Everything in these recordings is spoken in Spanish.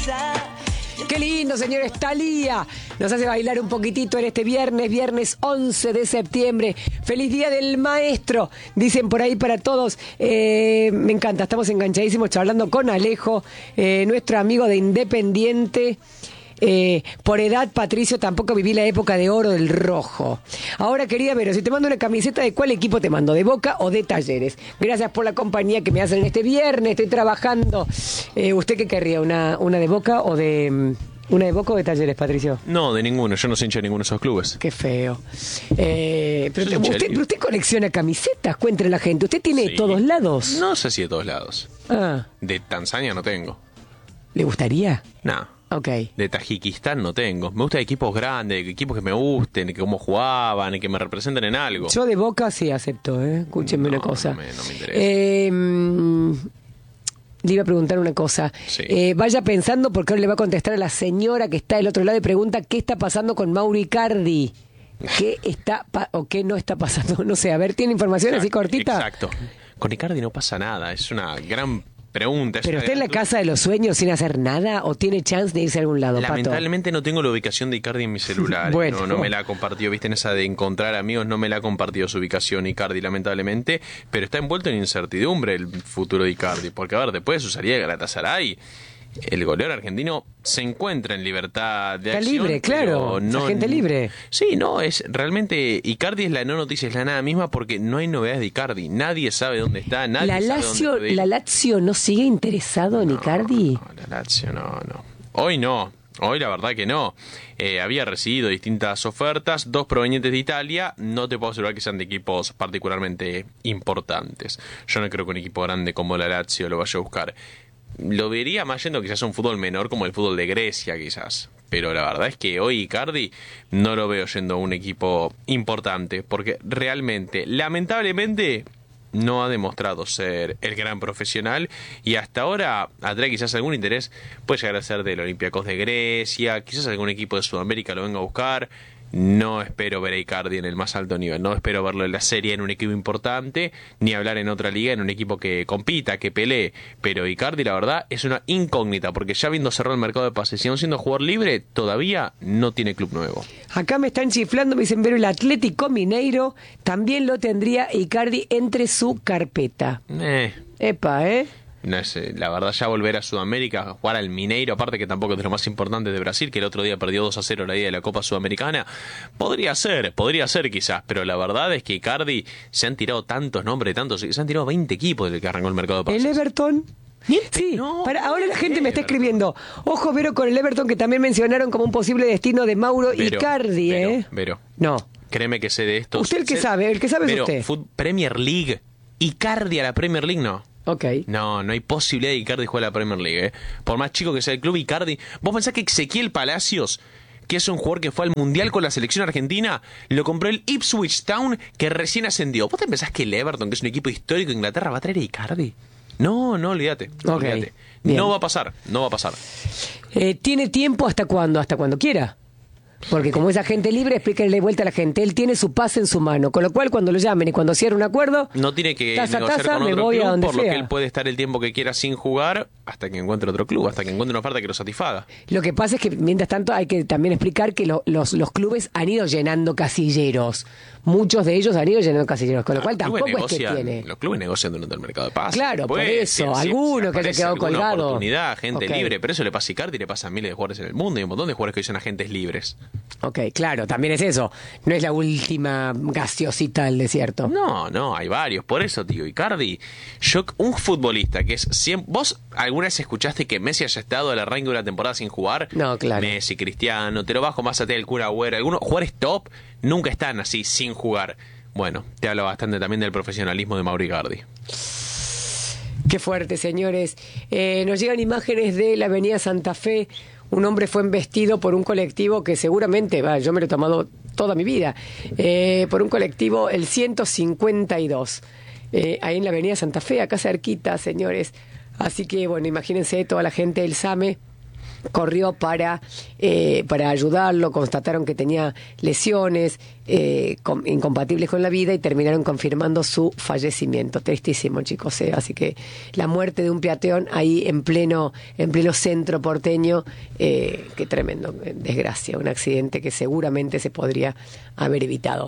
Qué lindo, señores. Thalía nos hace bailar un poquitito en este viernes 11 de septiembre. Feliz Día del Maestro, dicen por ahí para todos. Me encanta, estamos enganchadísimos charlando con Alejo, nuestro amigo de Independiente. Por edad, Patricio, tampoco viví la época de oro del rojo. Ahora, querida Vero, si te mando una camiseta, ¿de cuál equipo te mando? ¿De Boca o de Talleres? Gracias por la compañía que me hacen en este viernes, estoy trabajando. ¿Usted qué querría? ¿Una de Boca o de... ¿Una de Boca o de Talleres, Patricio? No, de ninguno, yo no soy hincha de ninguno de esos clubes. Qué feo. Pero usted colecciona camisetas, cuéntele a la gente. ¿Usted tiene de todos lados? No sé si de todos lados. Ah. De Tanzania no tengo. ¿Le gustaría? No. Okay. De Tajikistán no tengo. Me gustan equipos grandes, equipos que me gusten, que cómo jugaban, que me representen en algo. Yo de Boca sí acepto, Escúchenme una cosa. No me interesa. Le iba a preguntar una cosa. Sí. Vaya pensando, porque ahora le va a contestar a la señora que está del otro lado y pregunta qué está pasando con Mauro Icardi. ¿Qué está o qué no está pasando? No sé, a ver, ¿tiene información así cortita? Exacto. Con Icardi no pasa nada, es una gran pregunta. ¿Pero está en la casa de los sueños sin hacer nada o tiene chance de irse a algún lado, Lamentablemente Pato? No tengo la ubicación de Icardi en mi celular. Bueno. No me la ha compartido, viste, en esa de encontrar amigos, no me la ha compartido su ubicación Icardi, lamentablemente, pero está envuelto en incertidumbre el futuro de Icardi, porque a ver, después de su salida de Galatasaray, el goleador argentino se encuentra en libertad de acción. Está libre, claro, no, gente libre. Sí, no, es realmente Icardi es la no noticia, es la nada misma, porque no hay novedades de Icardi, nadie sabe dónde está, nadie sabe dónde puede ir. ¿La Lazio no sigue interesado en Icardi? No, la Lazio no. Hoy no. Hoy la verdad que no. Había recibido distintas ofertas, 2 provenientes de Italia. No te puedo asegurar que sean de equipos particularmente importantes. Yo no creo que un equipo grande como la Lazio lo vaya a buscar. Lo vería más yendo quizás a un fútbol menor como el fútbol de Grecia quizás. Pero la verdad es que hoy Icardi no lo veo yendo a un equipo importante. Porque realmente, lamentablemente, no ha demostrado ser el gran profesional. Y hasta ahora atrae quizás algún interés. Puede llegar a ser del Olympiacos de Grecia. Quizás algún equipo de Sudamérica lo venga a buscar. No espero ver a Icardi en el más alto nivel, no espero verlo en la Serie en un equipo importante, ni hablar en otra liga en un equipo que compita, que pelee, pero Icardi la verdad es una incógnita, porque ya habiendo cerrado el mercado de pases y aún siendo jugador libre, todavía no tiene club nuevo. Acá me están chiflando, me dicen, pero el Atlético Mineiro también lo tendría Icardi entre su carpeta. Epa, No es, la verdad, ya volver a Sudamérica a jugar al Mineiro, aparte que tampoco es de lo más importante de Brasil, que el otro día perdió 2-0 la ida de la Copa Sudamericana, podría ser quizás, pero la verdad es que Icardi se han tirado tantos nombres, se han tirado 20 equipos desde que arrancó el mercado de pases. ¿El Everton? Sí, ahora la gente me está escribiendo. Ojo, Vero, con el Everton, que también mencionaron como un posible destino de Mauro Icardi, Vero. No. Créeme que sé de esto. ¿Usted el que sabe es usted? Premier League, Icardi a la Premier League, no. Okay. No hay posibilidad de que Icardi juegue a la Premier League, Por más chico que sea el club, Icardi. ¿Vos pensás que Ezequiel Palacios, que es un jugador que fue al Mundial con la selección argentina, lo compró el Ipswich Town, que recién ascendió? ¿Vos te pensás que el Everton, que es un equipo histórico de Inglaterra, va a traer a Icardi? No, olvídate. Okay. No va a pasar. ¿Tiene tiempo hasta cuándo? Hasta cuando quiera. Porque como es agente libre, explíquenle vuelta a la gente. Él tiene su pase en su mano. Con lo cual, cuando lo llamen y cuando cierre un acuerdo, no tiene que negociar con otro club, por lo que él puede estar el tiempo que quiera sin jugar hasta que encuentre otro club, hasta que encuentre una oferta que lo satisfaga. Lo que pasa es que, mientras tanto, hay que también explicar que los clubes han ido llenando casilleros. Muchos de ellos han ido llenando casilleros, con lo cual tampoco es que tiene. Los clubes negocian durante el mercado de pases. Claro, por eso. Algunos que se quedó colgado. Oportunidad, gente libre. Pero eso le pasa a Icardi y le pasa a miles de jugadores en el mundo. Y un montón de jugadores que hoy son agentes libres. Ok, claro, también es eso. No es la última gaseosita del desierto. No, hay varios. Por eso, tío, Icardi, un futbolista que es... ¿Vos alguna vez escuchaste que Messi haya estado al arranque de una temporada sin jugar? No, claro. Messi, Cristiano, te lo bajo más a ti el Kun Agüero. Algunos jugadores top nunca están así sin jugar. Bueno, te hablo bastante también del profesionalismo de Mauro Icardi. Qué fuerte, señores. Nos llegan imágenes de la avenida Santa Fe. Un hombre fue embestido por un colectivo que seguramente, yo me lo he tomado toda mi vida, por un colectivo, el 152, ahí en la avenida Santa Fe, acá cerquita, señores. Así que, bueno, imagínense toda la gente del SAME corrió para ayudarlo, constataron que tenía lesiones incompatibles con la vida y terminaron confirmando su fallecimiento. Tristísimo, chicos, así que la muerte de un peatón ahí en pleno centro porteño, qué tremendo, desgracia, un accidente que seguramente se podría haber evitado.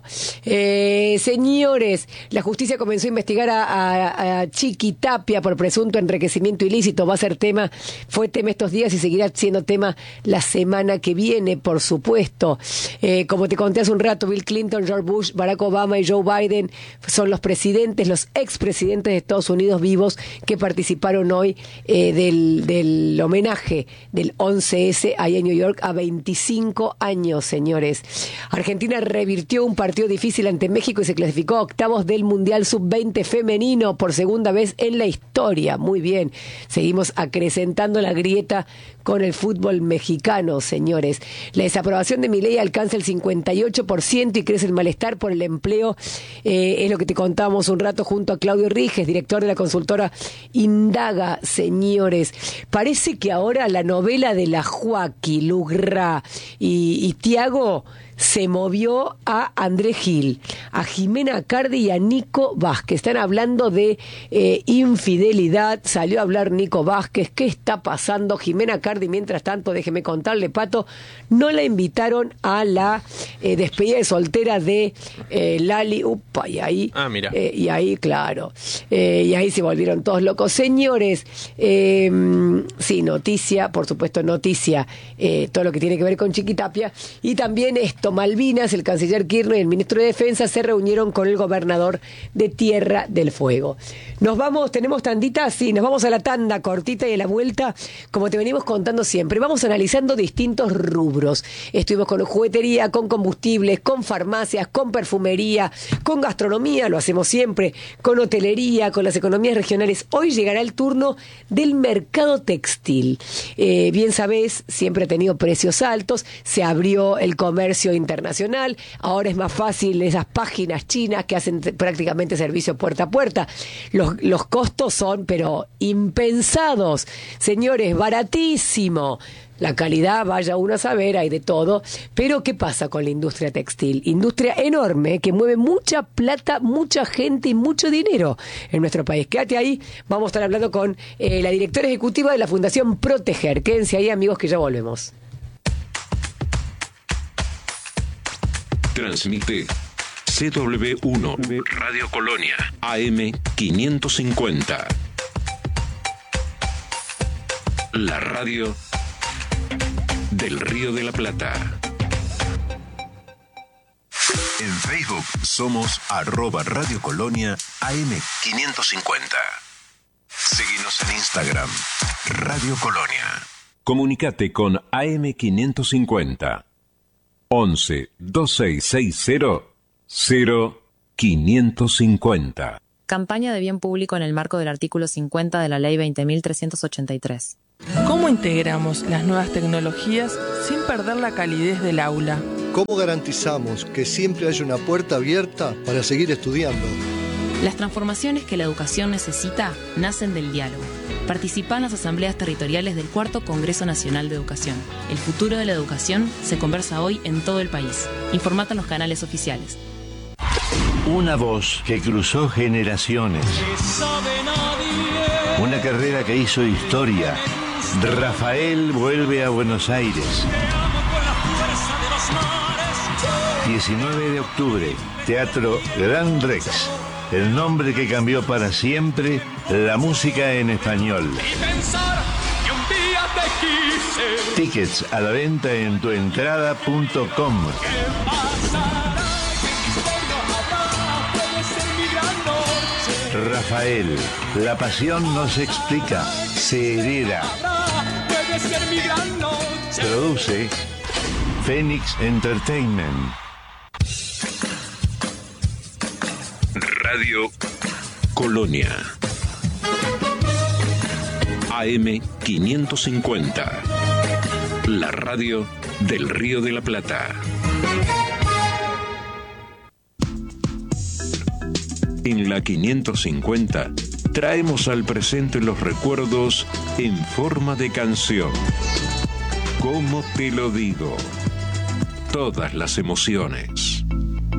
Señores, la justicia comenzó a investigar a Chiqui Tapia por presunto enriquecimiento ilícito. Fue tema estos días y seguirá siendo tema la semana que viene, por supuesto. Como te conté hace un rato, Bill Clinton, George Bush, Barack Obama y Joe Biden son los expresidentes de Estados Unidos vivos que participaron hoy del homenaje del 11S ahí en New York a 25 años, señores. Argentina revirtió un partido difícil ante México y se clasificó a octavos del Mundial Sub-20 femenino por segunda vez en la historia. Muy bien, seguimos acrecentando la grieta con el fútbol mexicano, señores. La desaprobación de Milei alcanza el 58% y crece el malestar por el empleo. Es lo que te contábamos un rato junto a Claudio Riges, director de la consultora Indaga, señores. Parece que ahora la novela de la Joaquí, Lugrá y Tiago se movió a Andrés Gil, a Jimena Cardi y a Nico Vázquez. Están hablando de infidelidad. Salió a hablar Nico Vázquez. ¿Qué está pasando? Jimena Cardi, mientras tanto, déjeme contarle, Pato, no la invitaron a la despedida de soltera de Lali. Upa, y ahí. Mira. Y ahí, claro. Y ahí se volvieron todos locos. Señores, sí, noticia, por supuesto, noticia, todo lo que tiene que ver con Chiqui Tapia. Y también Malvinas, el canciller Kirchner y el ministro de Defensa se reunieron con el gobernador de Tierra del Fuego. Nos vamos, tenemos tandita, sí, nos vamos a la tanda cortita y a la vuelta, como te venimos contando siempre, vamos analizando distintos rubros. Estuvimos con juguetería, con combustibles, con farmacias, con perfumería, con gastronomía, lo hacemos siempre, con hotelería, con las economías regionales. Hoy llegará el turno del mercado textil. Bien sabés, siempre ha tenido precios altos, se abrió el comercio internacional, ahora es más fácil esas páginas chinas que hacen prácticamente servicio puerta a puerta. Los costos son, pero impensados. Señores, baratísimo. La calidad, vaya uno a saber, hay de todo. Pero, ¿qué pasa con la industria textil? Industria enorme que mueve mucha plata, mucha gente y mucho dinero en nuestro país. Quédate ahí, vamos a estar hablando con la directora ejecutiva de la Fundación Proteger. Quédense ahí, amigos, que ya volvemos. Transmite CW1 Radio Colonia AM 550. La radio del Río de la Plata. En Facebook somos @Radio Colonia AM 550. Seguinos en Instagram, Radio Colonia. Comunicate con AM 550. 11 2660 0550. Campaña de bien público en el marco del artículo 50 de la Ley 20.383. ¿Cómo integramos las nuevas tecnologías sin perder la calidez del aula? ¿Cómo garantizamos que siempre haya una puerta abierta para seguir estudiando? Las transformaciones que la educación necesita nacen del diálogo. Participa en las asambleas territoriales del 4º Congreso Nacional de Educación. El futuro de la educación se conversa hoy en todo el país. Informate en los canales oficiales. Una voz que cruzó generaciones. Una carrera que hizo historia. Rafael vuelve a Buenos Aires. 19 de octubre, Teatro Gran Rex. El nombre que cambió para siempre la música en español. Tickets a la venta en tuentrada.com. Rafael, la pasión no se explica, se hereda. Produce Phoenix Entertainment. Radio Colonia AM 550. La radio del Río de la Plata. En la 550 traemos al presente los recuerdos en forma de canción. ¿Cómo te lo digo? Todas las emociones.